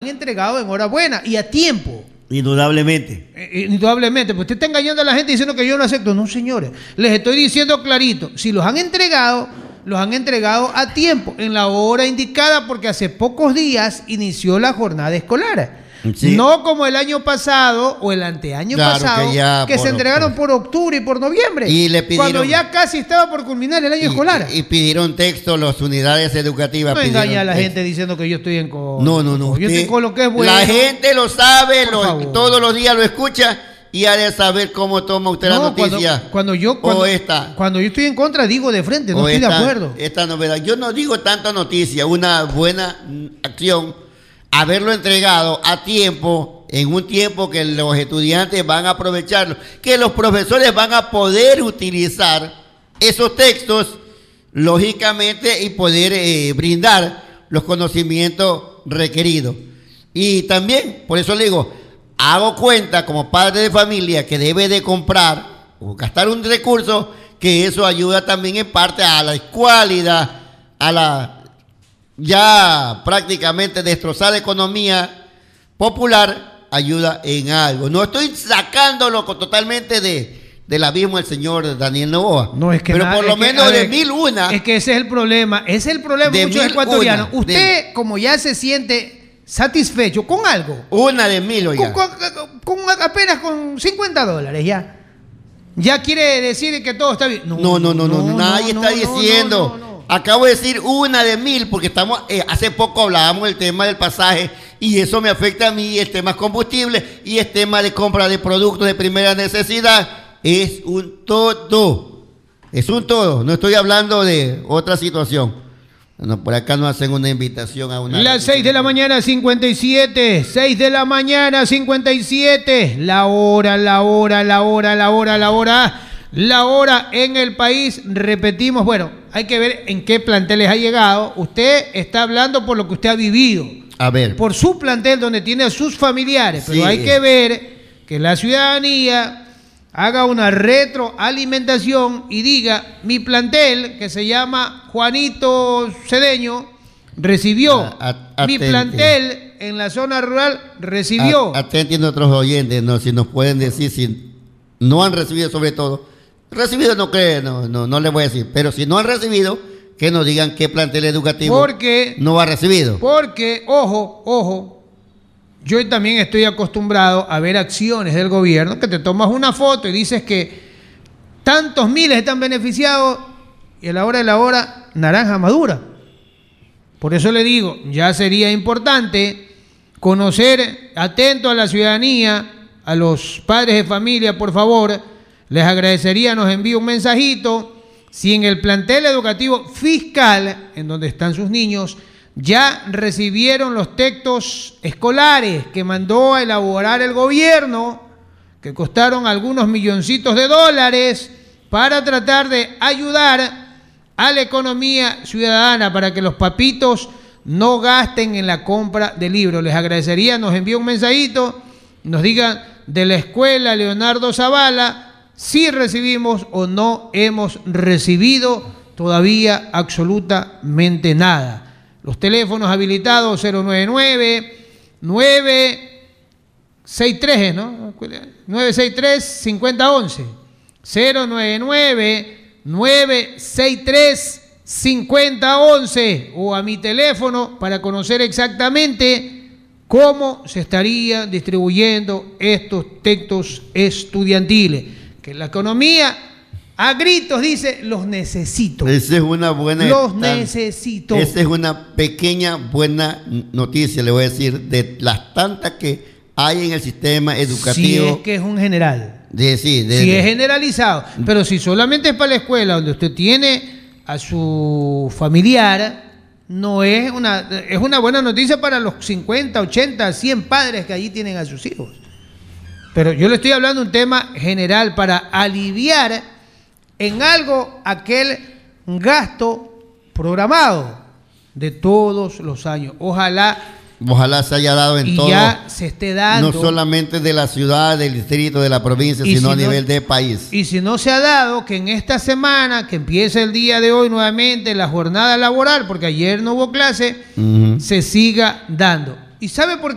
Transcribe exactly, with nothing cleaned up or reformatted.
entregado en hora buena y a tiempo. Indudablemente. Eh, indudablemente, pues usted está engañando a la gente diciendo que yo no acepto. No, señores, les estoy diciendo clarito, si los han entregado, los han entregado a tiempo, en la hora indicada, porque hace pocos días inició la jornada escolar. Sí. No como el año pasado o el anteaño claro, pasado, que, que se entregaron por octubre y por noviembre, y le pidieron, cuando ya casi estaba por culminar el año y, escolar. Y pidieron texto las unidades educativas. No engaña a la texto. gente diciendo que yo estoy en con. No, no, no. Yo estoy con lo que es bueno. La gente lo sabe, lo, todos los días lo escucha y ha de saber cómo toma usted no, la noticia. Cuando, cuando yo cuando, o esta, cuando yo estoy en contra digo de frente, no estoy esta, de acuerdo. Esta novedad, yo no digo tanta noticia, una buena acción, haberlo entregado a tiempo. En un tiempo que los estudiantes van a aprovecharlo, que los profesores van a poder utilizar esos textos, lógicamente, y poder eh, brindar los conocimientos requeridos. Y también, por eso le digo, hago cuenta como padre de familia que debe de comprar o gastar un recurso, que eso ayuda también en parte a la escualidad, a la ya prácticamente destrozada economía popular, ayuda en algo. No estoy sacándolo totalmente de, del abismo del señor Daniel Noboa. No, es que pero nada, por lo que, menos ver, de mil una. Es que ese es el problema. Ese es el problema de muchos ecuatorianos. Una, Usted, de, como ya se siente satisfecho con algo. Una de mil, oiga. Con, con, con, apenas con cincuenta dólares ya. Ya quiere decir que todo está bien. No, no, no, no, no, no nadie no, está no, diciendo. No, no, no, no. Acabo de decir una de mil porque estamos, eh, hace poco hablábamos del tema del pasaje y eso me afecta a mí, el tema combustible y el tema de compra de productos de primera necesidad. Es un todo, es un todo. No estoy hablando de otra situación. No, por acá nos hacen una invitación a una... Las seis de la mañana, cincuenta y siete. seis de la mañana, cincuenta y siete. La hora, la hora, la hora, la hora, la hora. La hora en el país. Repetimos, bueno, hay que ver en qué planteles ha llegado. Usted está hablando por lo que usted ha vivido. A ver. Por su plantel donde tiene a sus familiares. Pero sí, hay que ver que la ciudadanía haga una retroalimentación y diga, mi plantel, que se llama Juanito Cedeño, recibió. A, a, mi plantel en la zona rural recibió. Atenten otros oyentes, no, si nos pueden decir si no han recibido, sobre todo. Recibido no creo, no, no, no les voy a decir, pero si no han recibido, que nos digan qué plantel educativo porque, no ha recibido. Porque, ojo, ojo, yo también estoy acostumbrado a ver acciones del gobierno que te tomas una foto y dices que tantos miles están beneficiados y a la hora de la hora, naranja madura. Por eso le digo, ya sería importante conocer, atento a la ciudadanía, a los padres de familia, por favor, les agradecería, nos envíe un mensajito, si en el plantel educativo fiscal, en donde están sus niños, ya recibieron los textos escolares que mandó a elaborar el gobierno, que costaron algunos milloncitos de dólares, para tratar de ayudar a la economía ciudadana, para que los papitos no gasten en la compra de libros. Les agradecería, nos envíe un mensajito, nos digan de la escuela Leonardo Zavala, si recibimos o no hemos recibido todavía absolutamente nada. Los teléfonos habilitados cero nueve nueve, nueve seis tres, ¿no? nueve seis tres, cinco cero uno uno. cero nueve nueve, nueve seis tres, cinco cero uno uno. O a mi teléfono para conocer exactamente cómo se estarían distribuyendo estos textos estudiantiles. Que la economía a gritos dice, los necesito. Esa es una buena... Los necesito. Esa es una pequeña buena noticia, le voy a decir, de las tantas que hay en el sistema educativo. Si es que es un general. De, sí, de, si de, es generalizado. Pero si solamente es para la escuela, donde usted tiene a su familiar, no es una... Es una buena noticia para los cincuenta, ochenta, cien padres que allí tienen a sus hijos. Pero yo le estoy hablando de un tema general para aliviar en algo aquel gasto programado de todos los años. Ojalá, ojalá se haya dado en y todo. Ya se esté dando. No solamente de la ciudad, del distrito, de la provincia, sino si a no, nivel de país. Y si no se ha dado, que en esta semana, que empieza el día de hoy nuevamente la jornada laboral, porque ayer no hubo clase, uh-huh. se siga dando. ¿Y sabe por qué?